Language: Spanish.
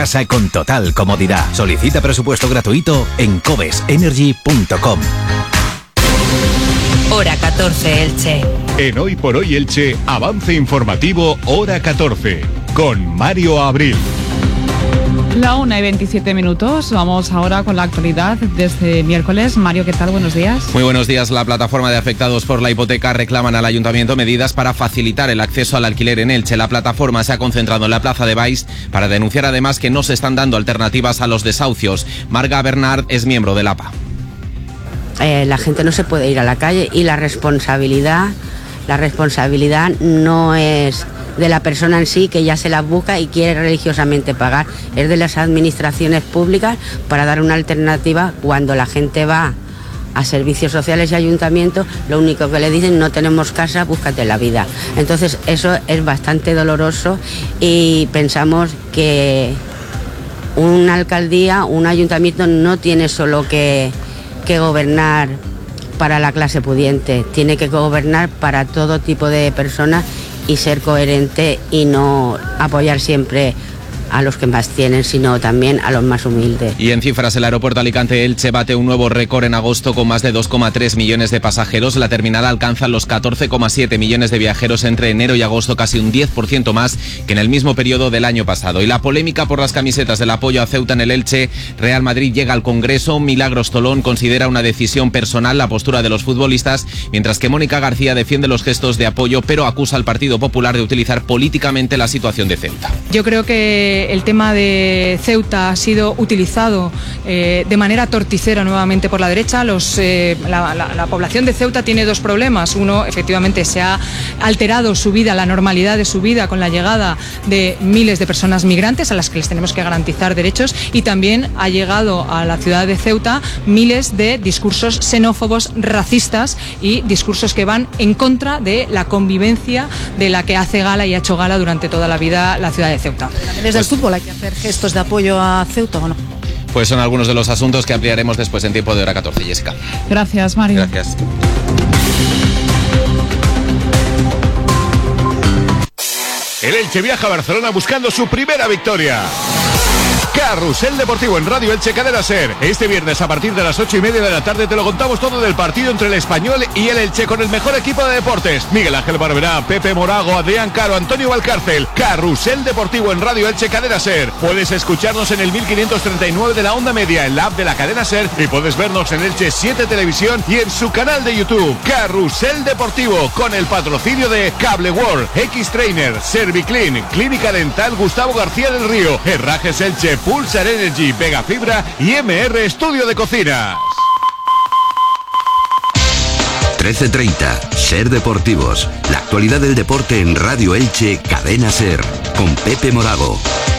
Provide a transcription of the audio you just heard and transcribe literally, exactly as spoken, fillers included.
casa con total comodidad. Solicita presupuesto gratuito en cobes energy punto com. Hora catorce, Elche. En Hoy por Hoy Elche, avance informativo Hora catorce, con Mario Abril. La una y veintisiete minutos, vamos ahora con la actualidad desde miércoles. Mario, ¿qué tal? Buenos días. Muy buenos días. La plataforma de afectados por la hipoteca reclaman al Ayuntamiento medidas para facilitar el acceso al alquiler en Elche. La plataforma se ha concentrado en la plaza de Baix para denunciar además que no se están dando alternativas a los desahucios. Marga Bernard es miembro del A P A. Eh, la gente no se puede ir a la calle y la responsabilidad, la responsabilidad no es de la persona en sí, que ya se las busca y quiere religiosamente pagar, es de las administraciones públicas para dar una alternativa. Cuando la gente va a servicios sociales y ayuntamientos, lo único que le dicen: no tenemos casa, búscate la vida. Entonces eso es bastante doloroso y pensamos que una alcaldía, un ayuntamiento no tiene solo que, que gobernar para la clase pudiente, tiene que gobernar para todo tipo de personas y ser coherente y no apoyar siempre a los que más tienen, sino también a los más humildes. Y en cifras, el aeropuerto Alicante-Elche bate un nuevo récord en agosto con más de dos coma tres millones de pasajeros. La terminal alcanza los catorce coma siete millones de viajeros entre enero y agosto, casi un diez por ciento más que en el mismo periodo del año pasado. Y la polémica por las camisetas del apoyo a Ceuta en el Elche. Real Madrid llega al Congreso. Milagros Tolón considera una decisión personal la postura de los futbolistas, mientras que Mónica García defiende los gestos de apoyo, pero acusa al Partido Popular de utilizar políticamente la situación de Ceuta. Yo creo que el tema de Ceuta ha sido utilizado eh, de manera torticera nuevamente por la derecha. Los, eh, la, la, la población de Ceuta tiene dos problemas. Uno, efectivamente, se ha alterado su vida, la normalidad de su vida con la llegada de miles de personas migrantes a las que les tenemos que garantizar derechos, y también ha llegado a la ciudad de Ceuta miles de discursos xenófobos, racistas y discursos que van en contra de la convivencia de la que hace gala y ha hecho gala durante toda la vida la ciudad de Ceuta. Desde el fútbol hay que hacer gestos de apoyo a Ceuta, ¿o no? Pues son algunos de los asuntos que ampliaremos después en tiempo de Hora catorce, Jessica. Gracias, Mario. Gracias. El Elche viaja a Barcelona buscando su primera victoria. Carrusel Deportivo en Radio Elche Cadena Ser. Este viernes a partir de las ocho y media de la tarde te lo contamos todo del partido entre el Español y el Elche con el mejor equipo de deportes: Miguel Ángel Barberá, Pepe Morago, Adrián Caro, Antonio Valcárcel. Carrusel Deportivo en Radio Elche Cadena Ser. Puedes escucharnos en el mil quinientos treinta y nueve de la onda media, en la app de la Cadena Ser, y puedes vernos en Elche siete Televisión y en su canal de YouTube. Carrusel Deportivo con el patrocinio de Cable World, X-Trainer, Serviclean, Clínica Dental Gustavo García del Río, Herrajes Elche, Pulsar Energy, Vega Fibra y M R Estudio de Cocinas. trece treinta, Ser Deportivos. La actualidad del deporte en Radio Elche Cadena Ser, con Pepe Morago.